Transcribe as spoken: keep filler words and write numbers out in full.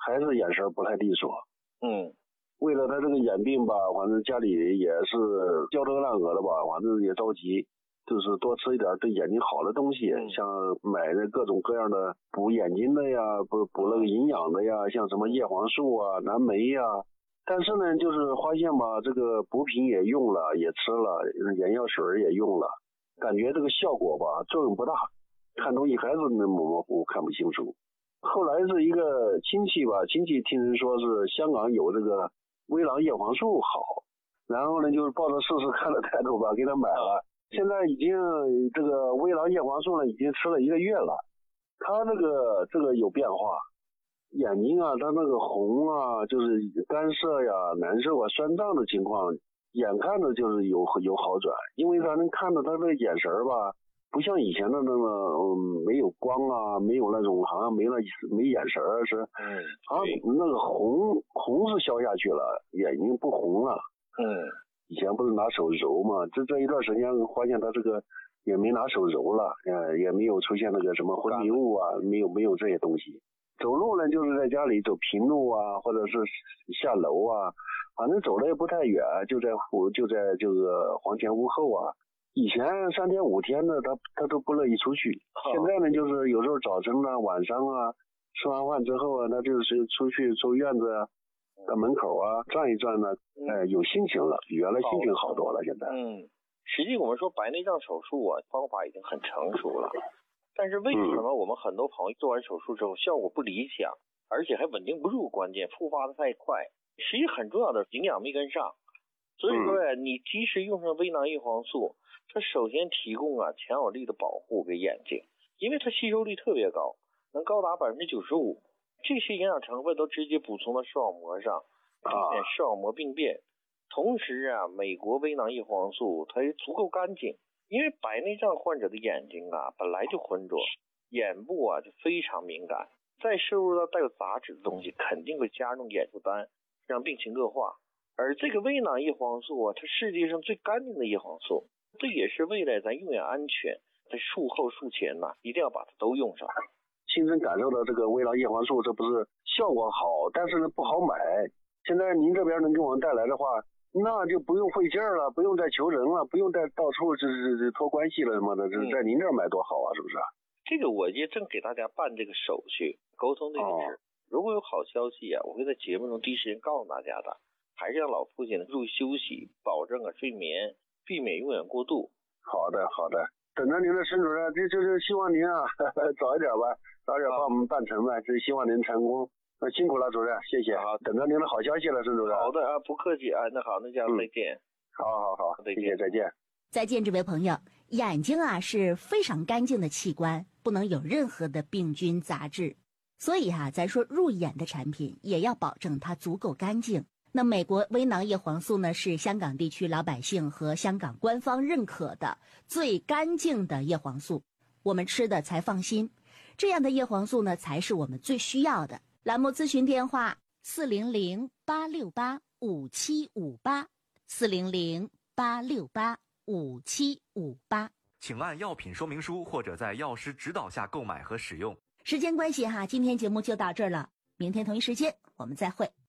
还是眼神不太利索。 嗯， 为了他这个眼病吧，反正家里也是焦头烂额的吧，反正也着急，就是多吃一点对眼睛好的东西， 嗯、 像买的各种各样的补眼睛的呀，补补那个营养的呀，像什么叶黄素啊、蓝莓呀。但是呢，就是发现吧，这个补品也用了，也吃了，眼药水也用了，感觉这个效果吧作用不大，看东西还是那模模糊糊，看不清楚。后来是一个亲戚吧，亲戚听人说是香港有这个威朗叶黄素好，然后呢就是抱着试试看的态度吧，给他买了。现在已经这个威朗叶黄素呢已经吃了一个月了，他这个这个有变化。眼睛啊，他那个红啊，就是干涩呀、难受啊、酸胀的情况，眼看着就是有有好转，因为咱能看到他的眼神吧，不像以前的那个嗯没有光啊，没有那种好像没了没眼神是， 嗯， 好像那个红红是消下去了，眼睛不红了。 嗯， 以前不是拿手揉嘛，这这一段时间发现他这个也没拿手揉了，呃，也没有出现那个什么昏迷物啊，没有没有这些东西。走路呢，就是在家里走平路啊，或者是下楼啊，反正走的也不太远，就在湖就在这个黄前屋后啊。以前三天五天的，他他都不乐意出去。现在呢，就是有时候早晨啊、晚上啊，吃完饭之后啊，他就是出去出院子啊，到门口啊转一转呢，哎，有心情了，比原来心情好多了。现在， 嗯，实际我们说白内障手术啊，方法已经很成熟了。但是为什么我们很多朋友做完手术之后效果不理想，而且还稳定不住？关键复发的太快，实际很重要的营养没跟上。所以说呀，你即使用上微囊叶黄素，它首先提供啊强有力的保护给眼睛，因为它吸收率特别高，能高达百分之九十五。这些营养成分都直接补充到视网膜上，避免视网膜病变。同时啊，美国微囊叶黄素它也足够干净。因为白内障患者的眼睛啊本来就浑浊，眼部啊就非常敏感，再摄入到带有杂质的东西，肯定会加重眼负担，让病情恶化。而这个微囊叶黄素啊，它世界上最干净的叶黄素，这也是未来咱用眼安全，在术后术前呐、啊，一定要把它都用上。 亲身感受到这个微囊叶黄素，这不是效果好，但是呢不好买。现在您这边能给我们带来的话，那就不用费劲儿了，不用再求人了，不用再到处这这这托关系了什么的，这在您这儿买多好啊，是不是？ 这个我也正给大家办这个手续，沟通这个事。哦、如果有好消息啊，我会在节目中第一时间告诉大家的。还是让老父亲注意休息，保证啊睡眠，避免用眼过度。 好的，好的，等着您的沈主任，这就是希望您啊呵呵早一点吧，早点帮我们办成吧，这希望您成功。那辛苦了，主任，谢谢。好，等着您的好消息了，沈主任。 好的啊，不客气啊。那好，那这样再见。 嗯、好好好， 再见， 谢谢，再见。 再见，这位朋友。眼睛啊是非常干净的器官，不能有任何的病菌杂质，所以啊，咱说入眼的产品也要保证它足够干净。那美国微囊叶黄素呢，是香港地区老百姓和香港官方认可的最干净的叶黄素，我们吃的才放心。这样的叶黄素呢，才是我们最需要的。栏目咨询电话四零零八六八五七五八四零零八六八五七五八， 请按药品说明书或者在药师指导下购买和使用。 时间关系哈，今天节目就到这儿了，明天同一时间我们再会。